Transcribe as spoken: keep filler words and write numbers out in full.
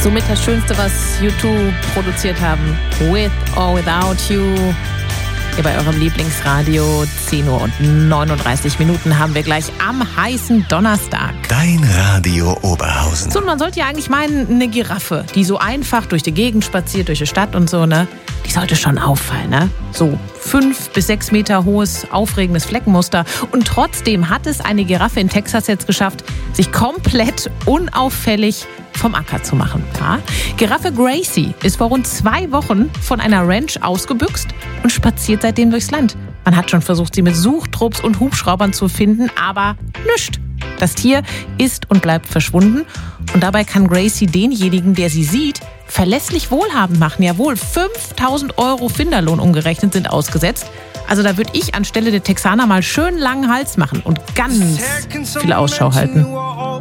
Somit das Schönste, was U zwei produziert haben. With or Without You. Hier bei eurem Lieblingsradio. zehn Uhr und neununddreißig Minuten haben wir gleich am heißen Donnerstag. Dein Radio Oberhausen. So, und man sollte ja eigentlich meinen, eine Giraffe, die so einfach durch die Gegend spaziert, durch die Stadt und so, ne? Die sollte schon auffallen, ne? So fünf bis sechs Meter hohes, aufregendes Fleckenmuster. Und trotzdem hat es eine Giraffe in Texas jetzt geschafft, sich komplett unauffällig vom Acker zu machen. Ja? Giraffe Gracie ist vor rund zwei Wochen von einer Ranch ausgebüxt und spaziert seitdem durchs Land. Man hat schon versucht, sie mit Suchtrupps und Hubschraubern zu finden, aber nichts. Das Tier ist und bleibt verschwunden. Und dabei kann Gracie denjenigen, der sie sieht, verlässlich wohlhabend machen. Jawohl, fünftausend Euro Finderlohn umgerechnet sind ausgesetzt. Also da würde ich anstelle der Texaner mal schön langen Hals machen und ganz viel Ausschau halten.